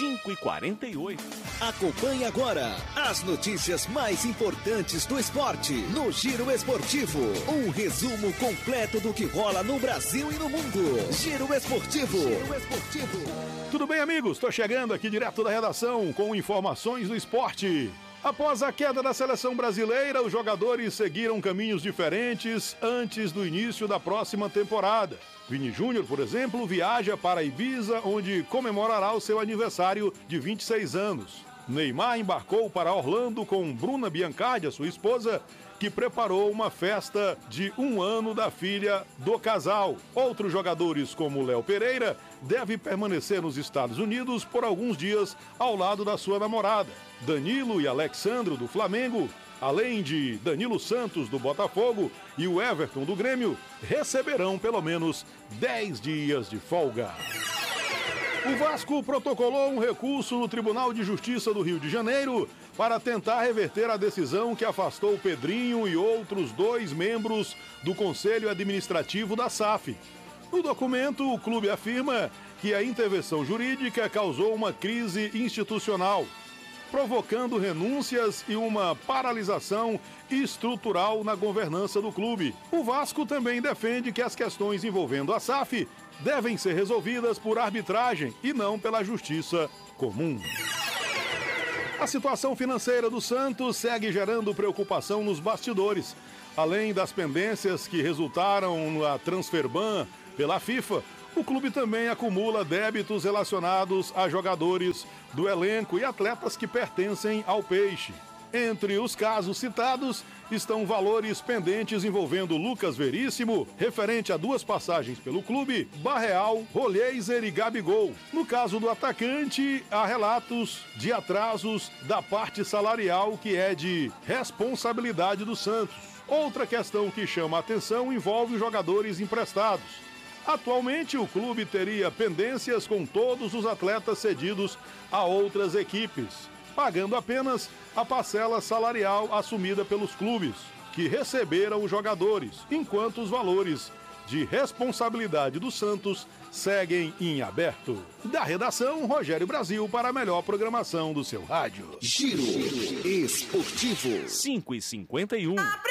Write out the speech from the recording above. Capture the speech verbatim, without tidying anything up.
cinco e quarenta e oito. Acompanhe agora as notícias mais importantes do esporte no Giro Esportivo. Um resumo completo do que rola no Brasil e no mundo. Giro Esportivo. Giro Esportivo. Tudo bem, amigos? Estou chegando aqui direto da redação com informações do esporte. Após a queda da seleção brasileira, os jogadores seguiram caminhos diferentes antes do início da próxima temporada. Vini Júnior, por exemplo, viaja para Ibiza, onde comemorará o seu aniversário de vinte e seis anos. Neymar embarcou para Orlando com Bruna Biancardi, a sua esposa, que preparou uma festa de um ano da filha do casal. Outros jogadores, como Léo Pereira, devem permanecer nos Estados Unidos por alguns dias ao lado da sua namorada. Danilo e Alexandro, do Flamengo, além de Danilo Santos, do Botafogo, e o Everton, do Grêmio, receberão pelo menos dez dias de folga. O Vasco protocolou um recurso no Tribunal de Justiça do Rio de Janeiro para tentar reverter a decisão que afastou Pedrinho e outros dois membros do Conselho Administrativo da S A F. No documento, o clube afirma que a intervenção jurídica causou uma crise institucional, provocando renúncias e uma paralisação estrutural na governança do clube. O Vasco também defende que as questões envolvendo a S A F devem ser resolvidas por arbitragem e não pela justiça comum. A situação financeira do Santos segue gerando preocupação nos bastidores. Além das pendências que resultaram na Transferban pela FIFA, o clube também acumula débitos relacionados a jogadores do elenco e atletas que pertencem ao Peixe. Entre os casos citados estão valores pendentes envolvendo Lucas Veríssimo, referente a duas passagens pelo clube, Barreal, Rolheiser e Gabigol. No caso do atacante, há relatos de atrasos da parte salarial, que é de responsabilidade do Santos. Outra questão que chama a atenção envolve os jogadores emprestados. Atualmente, o clube teria pendências com todos os atletas cedidos a outras equipes, pagando apenas a parcela salarial assumida pelos clubes, que receberam os jogadores, enquanto os valores de responsabilidade do Santos seguem em aberto. Da redação, Rogério Brasil, para a melhor programação do seu rádio. Giro Esportivo. cinco e cinquenta e um.